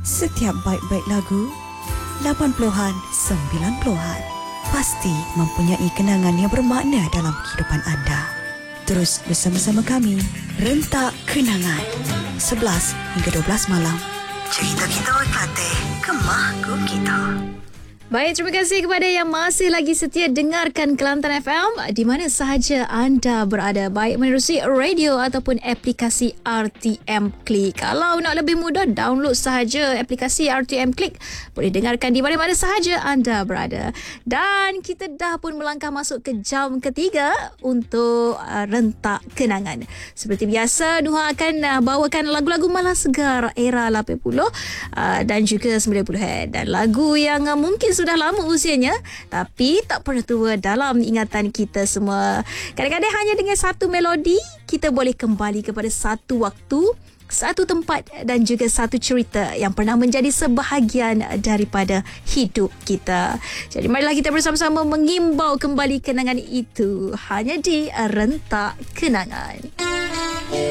Setiap baik-baik lagu 80-an, 90-an pasti mempunyai kenangan yang bermakna dalam kehidupan anda. Terus bersama-sama kami, Rentak Kenangan, 11 hingga 12 malam. Cerita kita orang Kelantan, Kemah kita. Baik, terima kasih kepada yang masih lagi setia dengarkan Kelantan FM di mana sahaja anda berada, baik menerusi radio ataupun aplikasi RTM Klik. Kalau nak lebih mudah, download sahaja aplikasi RTM Klik. Boleh dengarkan di mana-mana sahaja anda berada. Dan kita dah pun melangkah masuk ke jam ketiga untuk Rentak Kenangan. Seperti biasa, Nuha akan bawakan lagu-lagu malam segar era 80 dan juga 90-an. Dan lagu yang mungkin sudah lama usianya tapi tak pernah tua dalam ingatan kita semua. Kadang-kadang hanya dengan satu melodi kita boleh kembali kepada satu waktu, satu tempat dan juga satu cerita yang pernah menjadi sebahagian daripada hidup kita. Jadi marilah kita bersama-sama mengimbau kembali kenangan itu hanya di Rentak Kenangan.